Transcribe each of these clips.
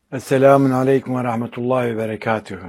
Esselamun Aleyküm ve Rahmetullahi ve Berekatühü.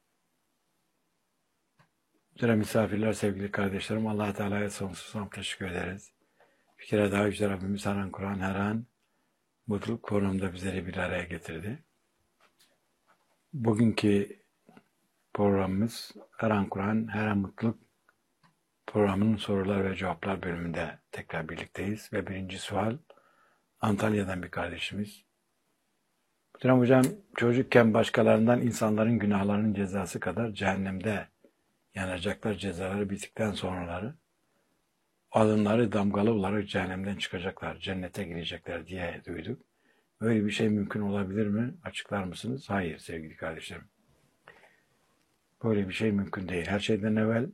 Muhterem misafirler, sevgili kardeşlerim, Allah Teala'ya sonsuz hamd teşekkür ederiz. Bir kere daha Yüce Rabbimiz her an Kur'an, her an mutluluk konumda bizleri bir araya getirdi. Bugünkü programımız Her an Kur'an, her an mutluluk programının sorular ve cevaplar bölümünde tekrar birlikteyiz. Ve birinci sual Antalya'dan bir kardeşimiz. Muhterem hocam, çocukken başkalarından insanların günahlarının cezası kadar cehennemde yanacaklar, cezaları bittikten sonraları alınları damgalı olarak cehennemden çıkacaklar, cennete girecekler diye duyduk. Böyle bir şey mümkün olabilir mi? Açıklar mısınız? Hayır sevgili kardeşlerim. Böyle bir şey mümkün değil. Her şeyden evvel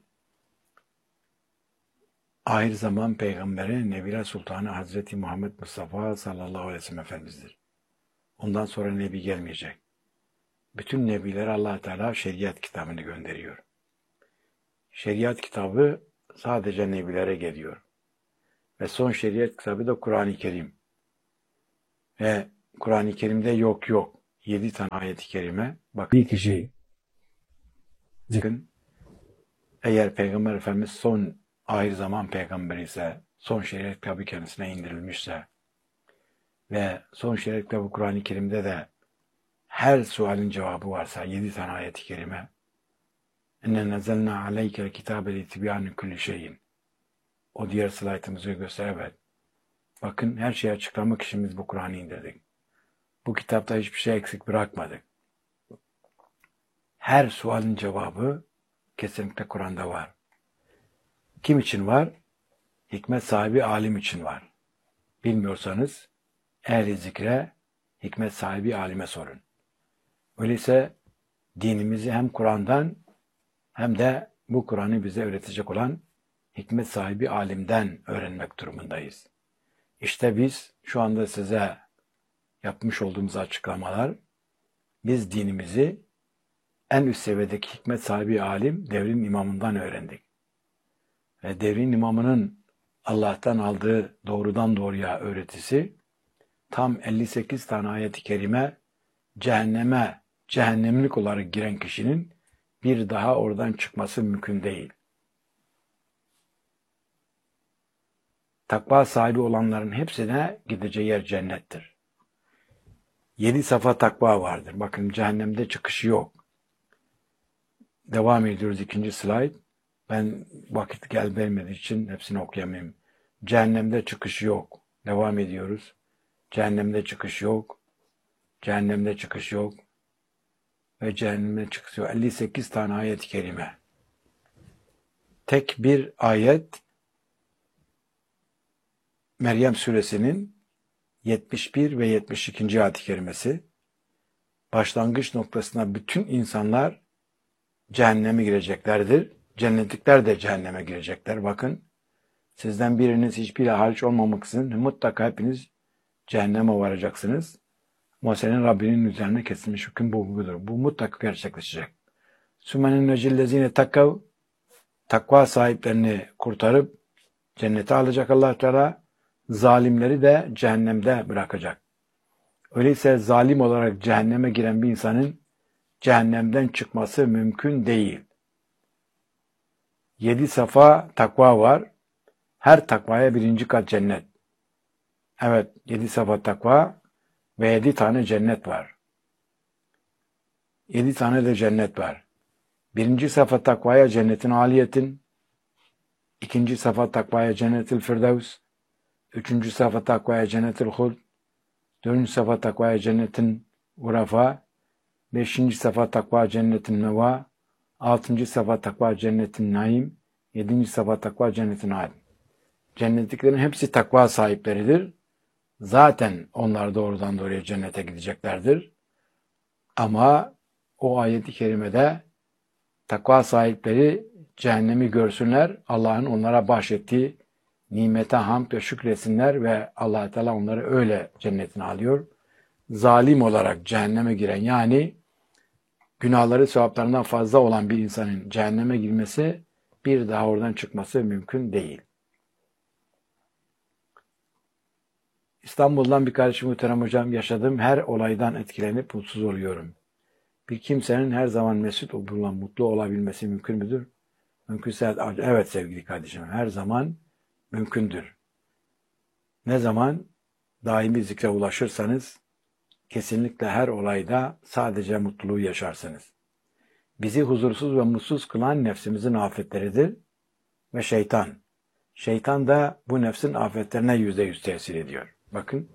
ahir zaman peygamberi Nebiler Sultanı Hazreti Muhammed Mustafa sallallahu aleyhi ve sellem Efendimiz'dir. Ondan sonra nebi gelmeyecek. Bütün nebilere Allah Teala şeriat kitabını gönderiyor. Şeriat kitabı sadece nebilere geliyor. Ve son şeriat kitabı da Kur'an-ı Kerim. Ve Kur'an-ı Kerim'de yok. 7 tane ayet-i kerime. Bak bir kişi zikrin. Eğer Peygamber Efendimiz son ahir zaman peygamberi ise, son şeriat kitabı kendisine indirilmişse ve son şeriat kitabı Kur'an-ı Kerim'de de her sualin cevabı varsa 7 tane ayet-i kerime. İnne nezelna aleykel kitabe li tibyane kulli şeyin. O diğer slaytımızı göster. Evet. Bakın her şeyi açıklamak için biz bu Kur'an'ı indirdik. Bu kitapta hiçbir şey eksik bırakmadık. Her sualin cevabı kesinlikle Kur'an'da var. Kim için var? Hikmet sahibi alim için var. Bilmiyorsanız ehli zikre, hikmet sahibi alime sorun. Öyleyse dinimizi hem Kur'an'dan hem de bu Kur'an'ı bize öğretecek olan hikmet sahibi alimden öğrenmek durumundayız. İşte biz şu anda size yapmış olduğumuz açıklamalar, biz dinimizi en üst seviyedeki hikmet sahibi alim devrin imamından öğrendik. Ve devrin imamının Allah'tan aldığı doğrudan doğruya öğretisi tam 58 tane ayet-i kerime cehennemlik olarak giren kişinin bir daha oradan çıkması mümkün değil. Takva sahibi olanların hepsine gideceği yer cennettir. 7 safa takva vardır. Bakın cehennemde çıkışı yok. Devam ediyoruz ikinci slide. Ben vakit gelmediği için hepsini okuyamayayım. Cehennemde çıkış yok. Devam ediyoruz. Cehennemde çıkış yok. Cehennemde çıkış yok. Ve cehennemde çıkış yok. 58 tane ayet-i kerime. Tek bir ayet Meryem suresinin 71 ve 72. ayet-i kerimesi. Başlangıç noktasına bütün insanlar cehenneme gireceklerdir. Cennetlikler de cehenneme girecekler. Bakın, sizden biriniz hiçbir hariç olmamaksızın mutlaka hepiniz cehenneme varacaksınız. Ama senin Rabbinin üzerine kesilmiş hüküm budur. Bu mutlaka gerçekleşecek. Sümenin necillezine takva sahiplerini kurtarıp cennete alacak Allah Teala, zalimleri de cehennemde bırakacak. Öyleyse zalim olarak cehenneme giren bir insanın cehennemden çıkması mümkün değil. 7 safa takva var. Her takvaya 1. kat cennet. Evet, 7 safa takva ve 7 tane cennet var. 7 tane de cennet var. 1. safa takvaya cennetin aliyetin, 2. safa takvaya cennetil firdevs, 3. safa takvaya cennetil huld, 4. safa takvaya cennetin urafa, 5. safa takva cennetin neva, 6. safa takva cennetin naim, 7. safa takva cennetin adil. Cennetliklerin hepsi takva sahipleridir. Zaten onlar doğrudan doğruya cennete gideceklerdir. Ama o ayet-i kerimede takva sahipleri cehennemi görsünler, Allah'ın onlara bahşettiği nimete hamd ve şükretsinler ve Allah Teala onları öyle cennetine alıyor. Zalim olarak cehenneme giren, yani günahları sevaplarından fazla olan bir insanın cehenneme girmesi, bir daha oradan çıkması mümkün değil. İstanbul'dan bir kardeşim muhterem hocam, yaşadığım her olaydan etkilenip mutsuz oluyorum. Bir kimsenin her zaman mesut olunan, mutlu olabilmesi mümkün müdür? Mümkünse evet sevgili kardeşim, her zaman mümkündür. Ne zaman daimi zikre ulaşırsanız kesinlikle her olayda sadece mutluluğu yaşarsınız. Bizi huzursuz ve mutsuz kılan nefsimizin afetleridir ve şeytan. Şeytan da bu nefsin afetlerine %100 tesir ediyor. Bakın,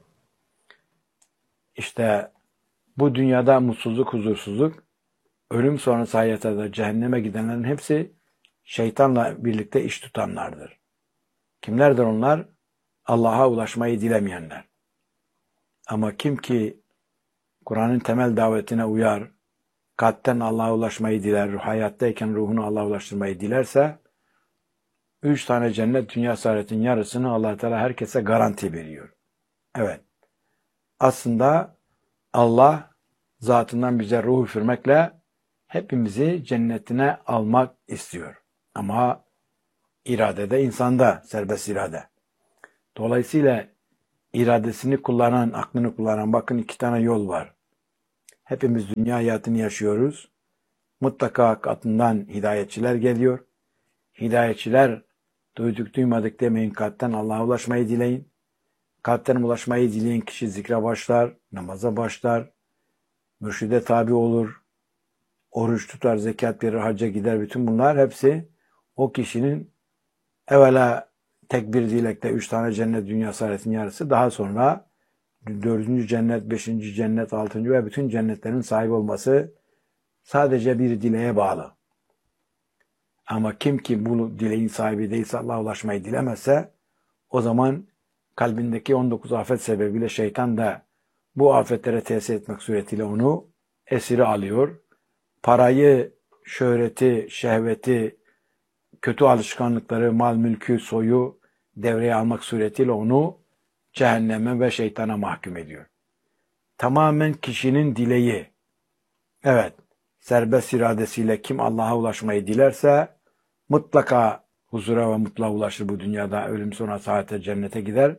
işte bu dünyada mutsuzluk, huzursuzluk, ölüm sonrası hayatta da cehenneme gidenlerin hepsi şeytanla birlikte iş tutanlardır. Kimlerdir onlar? Allah'a ulaşmayı dilemeyenler. Ama kim ki Kur'an'ın temel davetine uyar, kalpten Allah'a ulaşmayı diler, hayattayken ruhunu Allah'a ulaştırmayı dilerse, 3 tane cennet dünya saadetin yarısını Allah Teala herkese garanti veriyor. Evet. Aslında Allah zatından bize ruh üfürmekle hepimizi cennetine almak istiyor. Ama irade de insanda, serbest irade. Dolayısıyla iradesini kullanan, aklını kullanan, bakın 2 tane yol var. Hepimiz dünya hayatını yaşıyoruz. Mutlaka katından hidayetçiler geliyor. Hidayetçiler duyduk duymadık demeyin, kalpten Allah'a ulaşmayı dileyin. Kalpten ulaşmayı dileyen kişi zikre başlar, namaza başlar, mürşide tabi olur, oruç tutar, zekat verir, hacca gider. Bütün bunlar hepsi o kişinin evvela tek bir dilekte 3 tane cennet dünya saadetinin yarısı, daha sonra 4. cennet, 5. cennet, 6. ve bütün cennetlerin sahibi olması sadece bir dileğe bağlı. Ama kim ki bu dileğin sahibi değilse, Allah'a ulaşmayı dilemezse, o zaman kalbindeki 19 afet sebebiyle şeytan da bu afetlere tesir etmek suretiyle onu esiri alıyor. Parayı, şöhreti, şehveti, kötü alışkanlıkları, mal, mülkü, soyu devreye almak suretiyle onu cehenneme ve şeytana mahkum ediyor. Tamamen kişinin dileği. Evet, serbest iradesiyle kim Allah'a ulaşmayı dilerse mutlaka huzura ve mutluluğa ulaşır bu dünyada, ölüm sonrası ahirette cennete gider.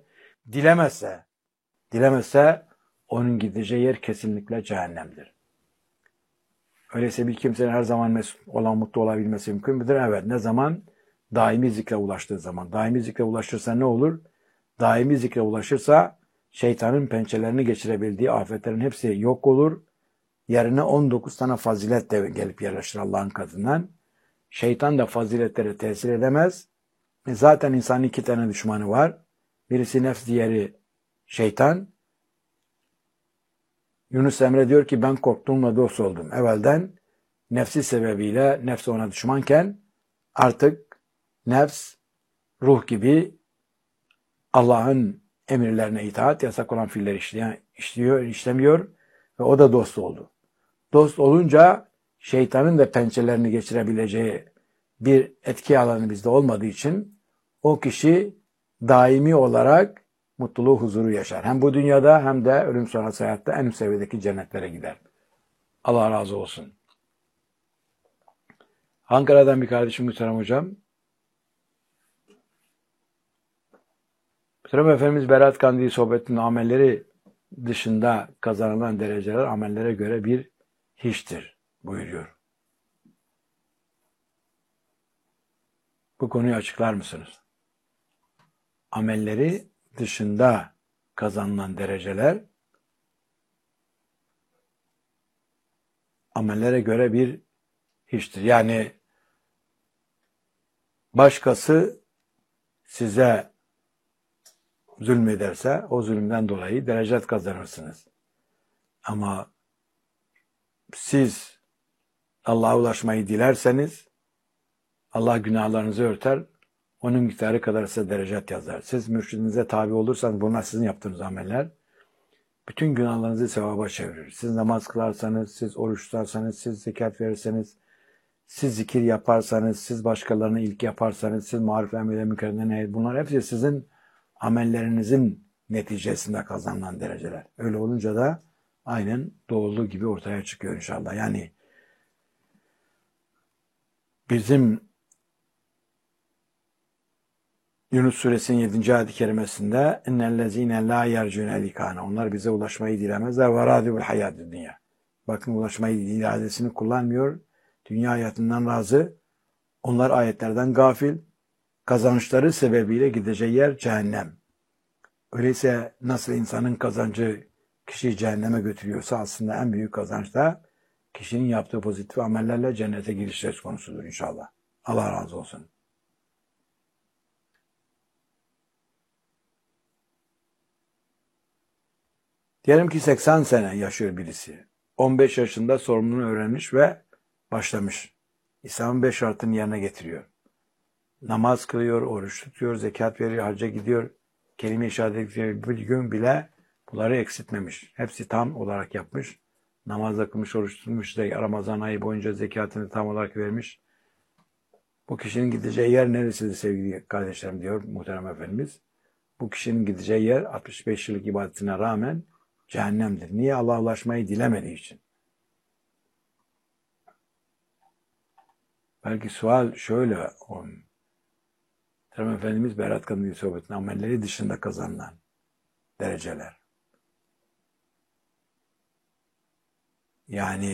Dilemezse onun gideceği yer kesinlikle cehennemdir. Öyleyse bir kimsenin her zaman mesut olan, mutlu olabilmesi mümkün müdür? Evet. Ne zaman? Daimi zikre ulaştığı zaman. Daimi zikre ulaşırsa ne olur? Daimi zikre ulaşırsa şeytanın pençelerini geçirebildiği afetlerin hepsi yok olur. Yerine 19 tane fazilet de gelip yerleşir Allah'ın katından. Şeytan da faziletlere tesir edemez. Zaten insanın 2 tane düşmanı var. Birisi nefs, diğeri şeytan. Yunus Emre diyor ki, ben korktuğumla dost oldum. Evvelden nefsi sebebiyle nefs ona düşmanken artık nefs ruh gibi Allah'ın emirlerine itaat, yasak olan fiilleri işlemiyor ve o da dost oldu. Dost olunca şeytanın da pençelerini geçirebileceği bir etki alanı bizde olmadığı için o kişi daimi olarak mutluluğu, huzuru yaşar. Hem bu dünyada hem de ölüm sonrası hayatta en üst seviyedeki cennetlere gider. Allah razı olsun. Ankara'dan bir kardeşim muhterem hocam. Muhterem Efendimiz Berat Kandili sohbetinin amelleri dışında kazanılan dereceler amellere göre bir hiçtir buyuruyor. Bu konuyu açıklar mısınız? Amelleri dışında kazanılan dereceler amellere göre bir hiçtir. Yani başkası size zulmederse o zulümden dolayı derecet kazanırsınız. Ama siz Allah'a ulaşmayı dilerseniz Allah günahlarınızı örter, onun miktarı kadar size derecet yazar. Siz mürşidinize tabi olursanız bunlar sizin yaptığınız ameller. Bütün günahlarınızı sevaba çevirir. Siz namaz kılarsanız, siz oruç tutarsanız, siz zekat verirseniz, siz zikir yaparsanız, siz başkalarına iyilik yaparsanız, siz maruf emrine mükemmel, bunlar hepsi sizin amellerinizin neticesinde kazanılan dereceler. Öyle olunca da aynen doğulu gibi ortaya çıkıyor inşallah. Yani bizim Yunus suresinin 7. ayet-i kerimesinde innellezine la yercune likana. Onlar bize ulaşmayı dilemezler. Ve radibul hayatü dünya. Bakın ulaşmayı iradesini kullanmıyor. Dünya hayatından razı. Onlar ayetlerden gafil. Kazançları sebebiyle gideceği yer cehennem. Öyleyse nasıl insanın kazancı kişiyi cehenneme götürüyorsa aslında en büyük kazanç da kişinin yaptığı pozitif amellerle cennete giriş söz konusudur inşallah. Allah razı olsun. Diyelim ki 80 sene yaşıyor birisi. 15 yaşında sorumluluğunu öğrenmiş ve başlamış. İslam'ın 5 şartını yerine getiriyor. Namaz kılıyor, oruç tutuyor, zekat veriyor, hacca gidiyor. Kelime-i şehadet ediyor. Bir gün bile bunları eksiltmemiş. Hepsi tam olarak yapmış. Namaz da kılmış, oruç tutmuş, Ramazan ayı boyunca zekatını tam olarak vermiş. Bu kişinin gideceği yer neresidir sevgili kardeşlerim diyor muhterem Efendimiz. Bu kişinin gideceği yer 65 yıllık ibadetine rağmen cehennemdir. Niye? Allah'a ulaşmayı dilemediği için. Belki sual şöyle muhterem Efendimiz Berat Kandili sohbetinin amelleri dışında kazanılan dereceler. Yani